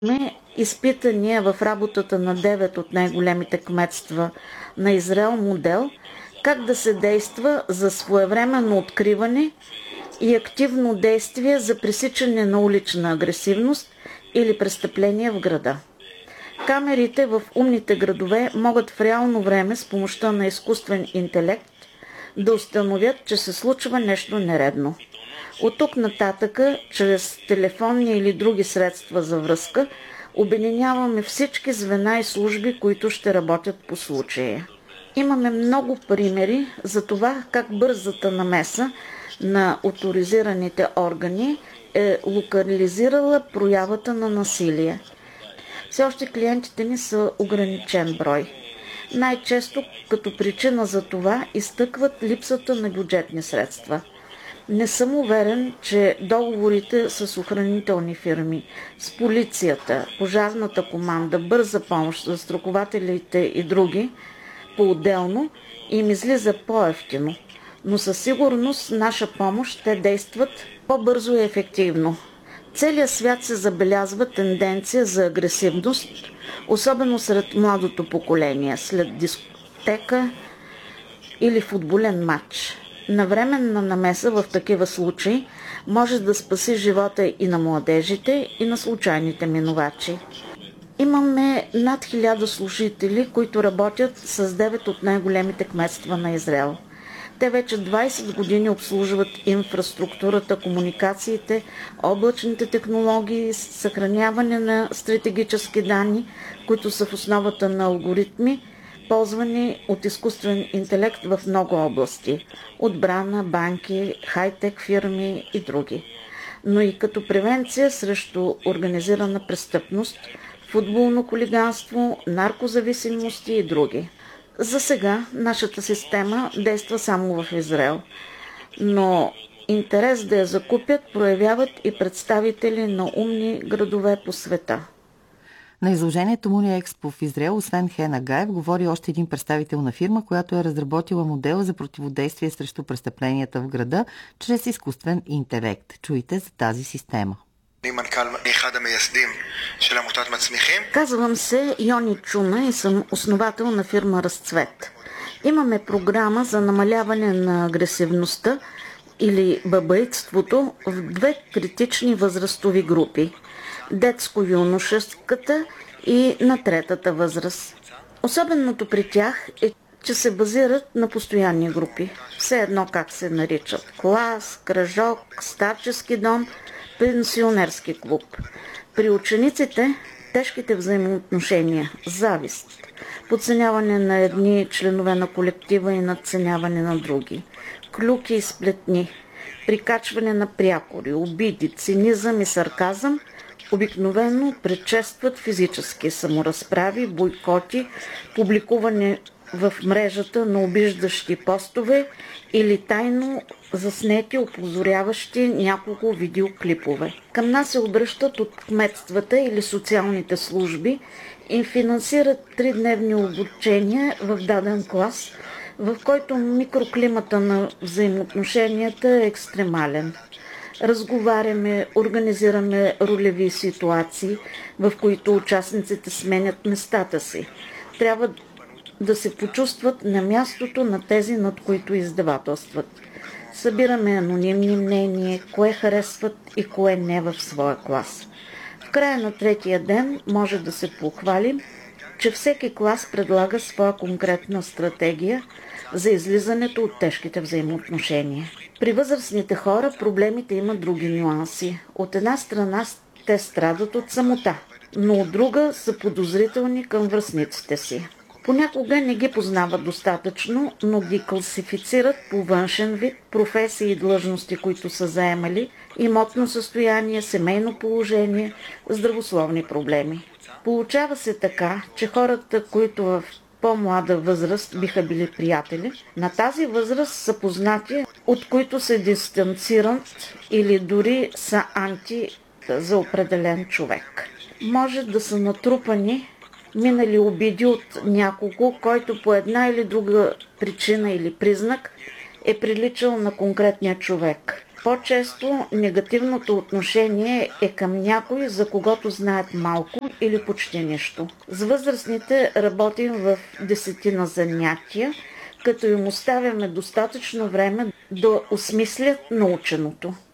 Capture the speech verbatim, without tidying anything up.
Имаме изпитания в работата на девет от най-големите кметства на Израел модел как да се действа за своевременно откриване и активно действие за пресичане на улична агресивност или престъпления в града. Камерите в умните градове могат в реално време с помощта на изкуствен интелект да установят, че се случва нещо нередно. От тук нататъка, чрез телефонни или други средства за връзка, обединяваме всички звена и служби, които ще работят по случая. Имаме много примери за това как бързата намеса на оторизираните органи е локализирала проявата на насилие. Все още клиентите ни са ограничен брой. Най-често като причина за това изтъкват липсата на бюджетни средства. Не съм уверен, че договорите с охранителни фирми, с полицията, пожарната команда, бърза помощ за страхователите и други, по-отделно им излиза по-евтино, но със сигурност наша помощ те действат по-бързо и ефективно. Целият свят се забелязва тенденция за агресивност, особено сред младото поколение, след дискотека или футболен матч. Навременна намеса в такива случаи може да спаси живота и на младежите, и на случайните минувачи. Имаме над хиляда служители, които работят с девет от най-големите кметства на Израел. Те вече двайсет години обслужват инфраструктурата, комуникациите, облачните технологии, съхраняване на стратегически данни, които са в основата на алгоритми, ползвани от изкуствен интелект в много области – отбрана, банки, хай-тек фирми и други. Но и като превенция срещу организирана престъпност, футболно хулиганство, наркозависимости и други. За сега нашата система действа само в Израел, но интерес да я закупят проявяват и представители на умни градове по света. На изложението Муния Експо в Израел, освен Хена Гаев, говори още един представител на фирма, която е разработила модела за противодействие срещу престъпленията в града чрез изкуствен интелект. Чуйте за тази система. Казвам се Йони Чуна и съм основател на фирма Разцвет. Имаме програма за намаляване на агресивността или бабаитството в две критични възрастови групи – детско-юношеската и на третата възраст. Особеното при тях е, че се базират на постоянни групи. Все едно как се наричат – клас, кръжок, старчески дом, пенсионерски клуб. При учениците тежките взаимоотношения, завист, подценяване на едни членове на колектива и надценяване на други, клюки и сплетни, прикачване на прякори, обиди, цинизъм и сарказъм обикновено предшестват физически саморазправи, бойкоти, публикуване в мрежата на обиждащи постове или тайно заснети, опозоряващи няколко видеоклипове. Към нас се обръщат от кметствата или социалните служби и финансират тридневни обучения в даден клас, в който микроклимата на взаимоотношенията е екстремален. Разговаряме, организираме ролеви ситуации, в които участниците сменят местата си. Трябва да се почувстват на мястото на тези, над които издевателстват. Събираме анонимни мнения, кое харесват и кое не в своя клас. В края на третия ден може да се похвалим, че всеки клас предлага своя конкретна стратегия за излизането от тежките взаимоотношения. При възрастните хора проблемите имат други нюанси. От една страна те страдат от самота, но от друга са подозрителни към връстниците си. Понякога не ги познават достатъчно, но ги класифицират по външен вид, професии и длъжности, които са заемали, имотно състояние, семейно положение, здравословни проблеми. Получава се така, че хората, които в по-млада възраст биха били приятели, на тази възраст са познати, от които се дистанцират или дори са анти за определен човек. Може да са натрупани минали обиди от някого, който по една или друга причина или признак е приличал на конкретния човек. По-често негативното отношение е към някой, за когото знаят малко или почти нищо. С възрастните работим в десетина занятия, като им оставяме достатъчно време да осмислят наученото.